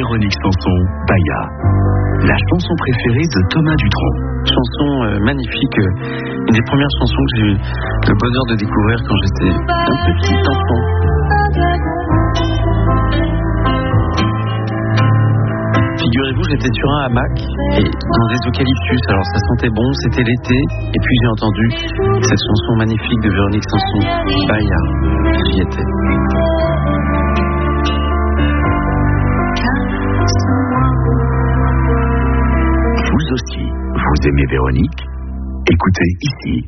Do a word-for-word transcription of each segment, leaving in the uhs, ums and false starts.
Véronique Sanson, Baya. La chanson préférée de Thomas Dutronc. Chanson euh, magnifique, euh, une des premières chansons que j'ai eu le bonheur de découvrir quand j'étais un petit enfant. Figurez-vous, j'étais sur un hamac et dans des eucalyptus, alors ça sentait bon, c'était l'été, et puis j'ai entendu cette chanson magnifique de Véronique Sanson, Baya. J'y étais. Vous aussi, vous aimez Véronique? Écoutez ici.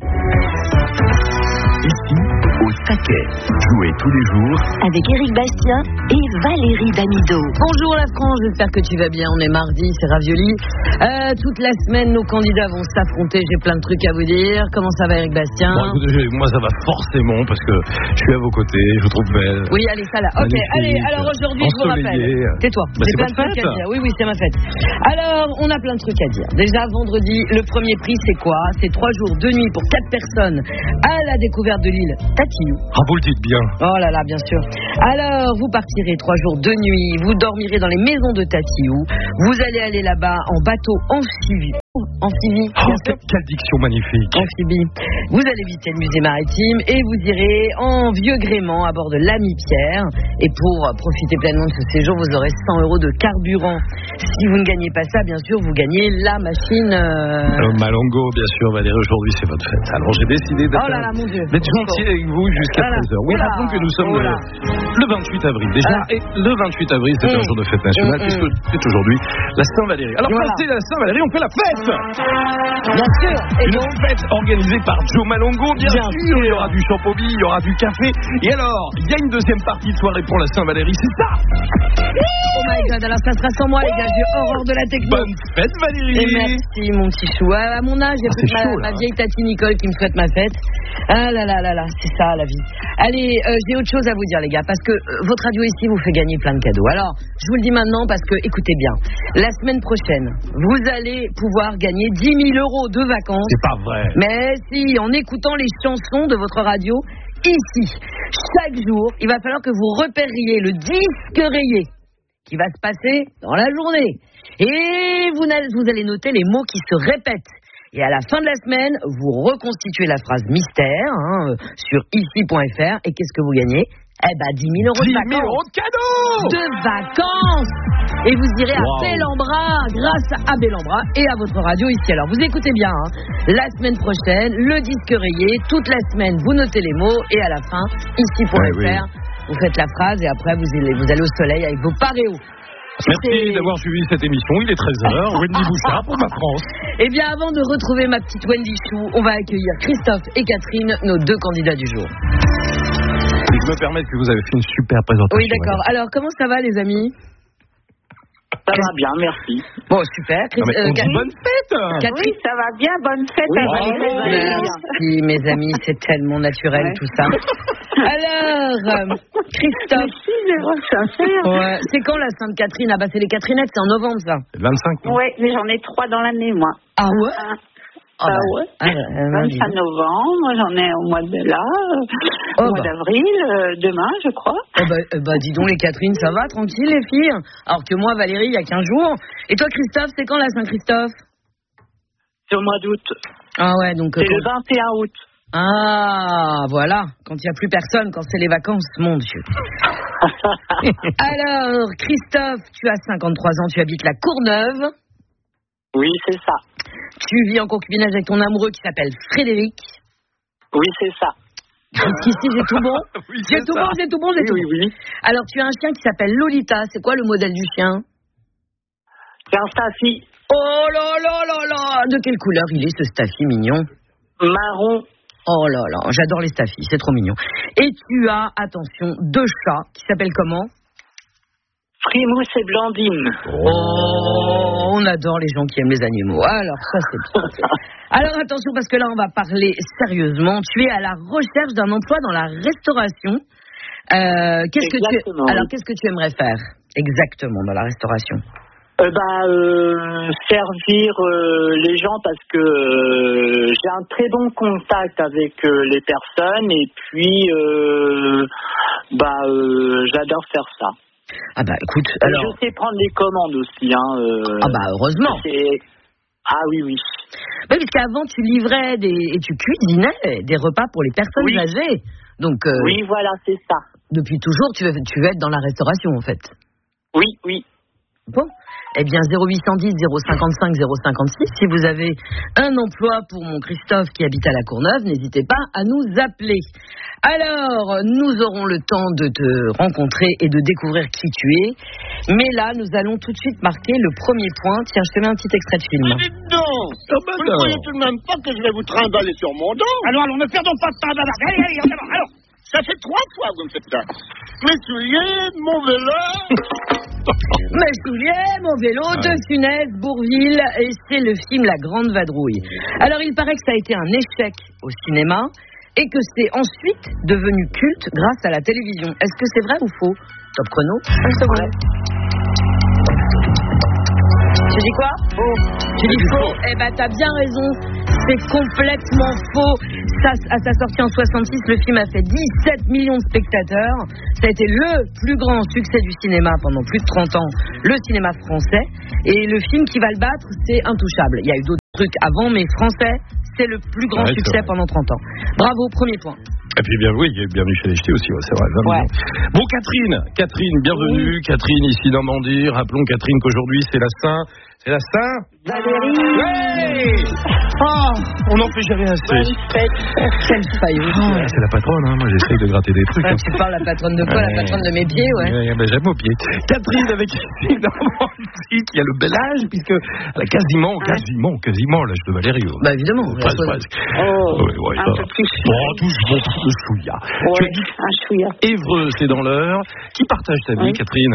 Ici, au taquet. Jouez tous les jours avec Éric Bastien et Valérie Damido. Bonjour la France, j'espère que tu vas bien. On est mardi, c'est Ravioli. Euh, toute la semaine, nos candidats vont s'affronter. J'ai plein de trucs à vous dire. Comment ça va, Éric Bastien? Bon, écoutez, moi, ça va forcément parce que je suis à vos côtés, je vous trouve belle. Oui, allez, ça là. Ok, allez, alors aujourd'hui, je vous rappelle. Tais-toi, bah, j'ai plein de trucs à dire. Oui, oui, c'est ma fête. Alors, on a plein de trucs à dire. Déjà, vendredi, le premier prix, c'est quoi? C'est trois jours, deux nuits pour quatre personnes à la découverte de l'île Tatillou. Ah, vous le dites bien. Oh là là, bien sûr. Alors, vous partirez trois jours, deux nuits, vous dormirez dans les maisons de Tatillou, vous allez aller là-bas en bateau amphibie. Amphibie. Oh, quelle, quelle diction magnifique. Amphibie. Vous allez visiter le musée maritime et vous irez en vieux gréement à bord de l'Ami Pierre. Et pour profiter pleinement de ce séjour, vous aurez cent euros de carburant. Si vous ne gagnez pas ça, bien sûr, vous gagnez la machine. Euh... Euh, Malongo, bien sûr, Valérie, aujourd'hui c'est votre fête. Alors j'ai décidé d'être, oh là là, mon Dieu. d'être gentil avec vous jusqu'à voilà. treize heures. Oui, voilà. rappelons que nous sommes voilà. le, le vingt-huit avril déjà. Ah. Et le vingt-huit avril, c'est mmh. un jour de fête nationale, mmh. puisque c'est aujourd'hui la Saint-Valérie. Alors, voilà. passé la Saint-Valérie, on fait la fête. Bien sûr. Et une donc... fête organisée par Joe Malongo, bien, bien sûr. sûr. Il y aura du champomis, il y aura du café. Et alors, il y a une deuxième partie de soirée pour la Saint-Valérie, c'est ça. Oh my God, alors ça sera sans moi, les gars. J'ai horreur de la techno. Bonne fête, Valérie. Et merci, mon petit chou. À mon âge, j'ai ah, ma, ma vieille Tati Nicole qui me souhaite ma fête. Ah là là là là, c'est ça la vie. Allez, euh, j'ai autre chose à vous dire, les gars, parce que euh, votre radio ici vous fait gagner plein de cadeaux. Alors, je vous le dis maintenant parce que, écoutez bien, la semaine prochaine, vous allez pouvoir gagner dix mille euros de vacances. C'est pas vrai. Mais si, en écoutant les chansons de votre radio, ici, chaque jour, il va falloir que vous repériez le disque rayé qui va se passer dans la journée. Et vous, vous allez noter les mots qui se répètent. Et à la fin de la semaine, vous reconstituez la phrase mystère hein, sur ici point f r. Et qu'est-ce que vous gagnez? Eh ben, dix mille euros de vacances. dix mille euros de cadeaux De vacances. Et vous irez wow. à Bellambra grâce à Bellambra et à votre radio ici. Alors, vous écoutez bien, hein, la semaine prochaine, le disque rayé, toute la semaine, vous notez les mots et à la fin, ici point f r, ouais, oui. vous faites la phrase et après, vous allez, vous allez au soleil avec vos paréos. Merci c'est... d'avoir suivi cette émission. Il est treize heures. Wendy Bouchard pour ma France. Eh bien, avant de retrouver ma petite Wendy Chou, on va accueillir Christophe et Catherine, nos deux candidats du jour. Si je me permets que vous avez fait une super présentation. Oui, d'accord. Alors, comment ça va, les amis? Ça va bien, merci. Bon, super. Christ... Non, mais on dit euh, bonne fête. Catherine... Oui, ça va bien, bonne fête. Oui, à vous. Merci, mes amis, c'est tellement naturel ouais. tout ça. Alors, Christophe. Si, c'est sincère. Ouais. C'est quand la Sainte-Catherine? Ah bah c'est les Catherinettes, c'est en novembre ça. C'est le vingt-cinq. Oui, mais j'en ai trois dans l'année, moi. Ah ouais? Ah, ah bah, ouais. Ah, euh, vingt-cinq novembre, moi j'en ai au mois de là, au oh mois bah. d'avril, euh, demain je crois. Oh bah, euh, bah dis donc les Catherine, ça va, tranquille les filles? Alors que moi Valérie, il y a quinze jours. Et toi Christophe, c'est quand la Saint-Christophe? C'est au mois d'août. Ah ouais, donc... C'est quand... le vingt et un août. Ah, voilà, quand il n'y a plus personne, quand c'est les vacances, mon Dieu. Alors, Christophe, tu as cinquante-trois ans, tu habites la Courneuve. Oui, c'est ça. Tu vis en concubinage avec ton amoureux qui s'appelle Frédéric. Oui, c'est ça. Jusqu'ici, j'ai tout bon. Oui, j'ai tout ça. bon, j'ai tout bon, j'ai oui, tout oui, bon. Oui, oui. Alors, tu as un chien qui s'appelle Lolita. C'est quoi le modèle du chien? C'est un Staffy. Oh là là là là! De quelle couleur il est, ce Staffy mignon? Marron. Oh là là, j'adore les Staffy, c'est trop mignon. Et tu as, attention, deux chats qui s'appellent comment? Frimousse et Blandine. Oh, on adore les gens qui aiment les animaux. Alors, ça, c'est bien. Alors, attention, parce que là, on va parler sérieusement. Tu es à la recherche d'un emploi dans la restauration. Euh, qu'est-ce que tu... Alors, qu'est-ce que tu aimerais faire exactement dans la restauration? Euh, bah, euh, servir euh, les gens parce que euh, j'ai un très bon contact avec euh, les personnes et puis euh, bah, euh, j'adore faire ça. Ah bah écoute, Et alors... je sais prendre les commandes aussi. Hein, euh, Ah bah heureusement. c'est... Ah oui, oui. Oui, parce qu'avant, tu livrais des... et tu cuisinais des repas pour les personnes Oui. âgées. Donc, euh, Oui, voilà, c'est ça. depuis toujours, tu veux, tu veux être dans la restauration, en fait. Oui, oui. Bon. Eh bien, zéro huit cent dix, zéro cinquante-cinq, zéro cinquante-six, si vous avez un emploi pour mon Christophe qui habite à la Courneuve, n'hésitez pas à nous appeler. Alors, nous aurons le temps de te rencontrer et de découvrir qui tu es. Mais là, nous allons tout de suite marquer le premier point. Tiens, je te mets un petit extrait de film. Mais dites donc, Ah bah vous non. ne croyez tout de même pas que je vais vous trimballer sur mon dos? Alors, allons, ne perdons pas de temps. Allez, allez, allez, alors, ça fait trois fois que vous me faites ça. Mes souliers, mon vélo... Mes souliers, mon vélo, De Funès, Bourvil, et c'est le film La Grande Vadrouille. Alors, il paraît que ça a été un échec au cinéma et que c'est ensuite devenu culte grâce à la télévision. Est-ce que c'est vrai ou faux? Top chrono, une seconde. Tu dis quoi? Faux. Tu dis faux? Eh ben, t'as bien raison. C'est complètement faux. Ça, à sa sortie en soixante-six, le film a fait dix-sept millions de spectateurs. Ça a été le plus grand succès du cinéma pendant plus de trente ans, le cinéma français. Et le film qui va le battre, c'est Intouchable. Il y a eu d'autres trucs avant, mais français, c'est le plus grand Ouais, succès pendant trente ans. Bravo, premier point. Et puis, bien, oui, bienvenue chez les Ch'tis aussi, ouais, c'est vrai. vingt Ouais. millions. Bon, Catherine, Catherine, bienvenue. Oui. Catherine, ici Normandie. Rappelons, Catherine, qu'aujourd'hui, c'est la Saint. C'est la Saint Valérie. Ouais. Ah, on n'en fait jamais assez. Bonne fête. Quelle faillot. Ah, c'est la patronne, hein. Moi, j'essaye de gratter des trucs. Ah, Hein. tu parles la patronne de quoi? Ouais. La patronne de mes pieds, ouais. Ouais, ben, j'aime aux pieds. Catherine, avec ici Normandie, qui a le bel âge, puisque elle a quasiment, quasiment, quasiment l'âge de Valérie. Bah évidemment. Presque, presque. Oh, Ouais, ouais, un ça peu va. plus. Bon, toujours de chouïa. Tu Ouais, habites un chouïa. Évreux, c'est dans l'heure. Qui partage ta vie, Oui. Catherine?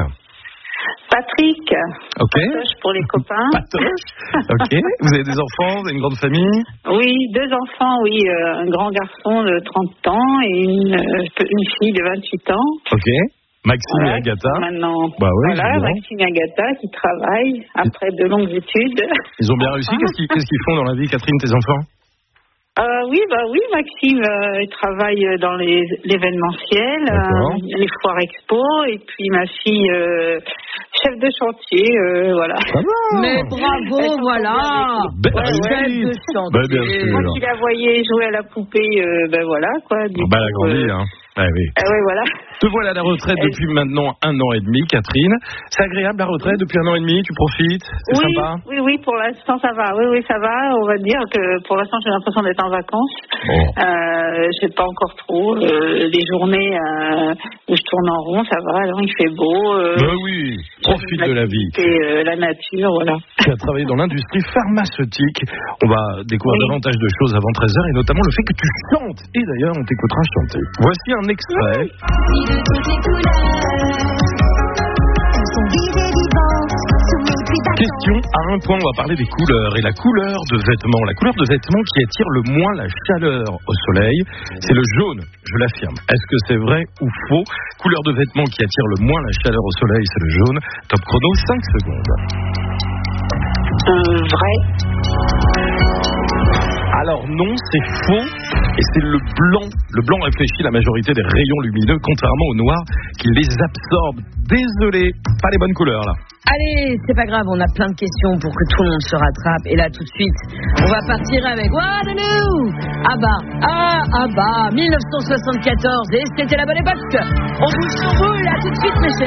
Patrick. Ok. Patoche pour les copains. Patoche. Ok. Vous avez des enfants, vous avez une grande famille? Oui, deux enfants, oui. Euh, un grand garçon de trente ans et une, euh, une fille de vingt-huit ans. Ok. Maxime Voilà, et Agatha. Maintenant, Bah oui, voilà, évidemment. Maxime et Agatha qui travaillent après de longues études. Ils ont bien réussi. Enfin. Qu'est-ce qu'ils, qu'est-ce qu'ils font dans la vie, Catherine, tes enfants? Euh, oui, bah oui, Maxime euh, il travaille dans les, l'événementiel, D'accord. euh, les foires expo, et puis ma fille euh, chef de chantier, euh, voilà. Ça va. Mais Elles bravo, sont voilà. Ben, Ouais, oui. Chef de Ben, chantier. bien sûr. Moi qui la voyais jouer à la poupée, euh, ben voilà quoi. Du Bah, elle a coup, grandi, euh, hein. Ah oui. ah ouais, voilà. Te voilà à la retraite Elle- depuis maintenant un an et demi, Catherine. C'est agréable la retraite depuis un an et demi, tu profites, c'est Oui, sympa. oui, oui, pour l'instant ça va. Oui, oui, ça va. On va dire que pour l'instant j'ai l'impression d'être en vacances. Bon. Euh, je sais pas encore trop. Euh, les journées euh, où je tourne en rond, ça va. Alors il fait beau. Euh, Ben oui, profite de la vie. Et euh, la nature, voilà. Tu as travaillé dans l'industrie pharmaceutique. On va découvrir Oui. davantage de choses avant treize heures et notamment le fait que tu chantes. Et d'ailleurs, on t'écoutera chanter. Voici un extrait. Si de toutes les couleurs, elles sont vives et vivantes, sous mes pluies battantes. Question à un point, on va parler des couleurs et la couleur de vêtements. La couleur de vêtements qui attire le moins la chaleur au soleil, c'est le jaune, je l'affirme. Est-ce que c'est vrai ou faux? Couleur de vêtements qui attire le moins la chaleur au soleil, c'est le jaune. Top chrono, cinq secondes. Euh, vrai. Alors non, c'est faux et c'est le blanc. Le blanc réfléchit la majorité des rayons lumineux, contrairement au noir qui les absorbe. Désolé, pas les bonnes couleurs là. Allez, c'est pas grave, on a plein de questions pour que tout le monde se rattrape. Et là, tout de suite, on va partir avec Waterloo. Ah bah, ah, ah bah, mille neuf cent soixante-quatorze. Et c'était la bonne époque. On bouge sur vous, là, tout de suite, mes chers.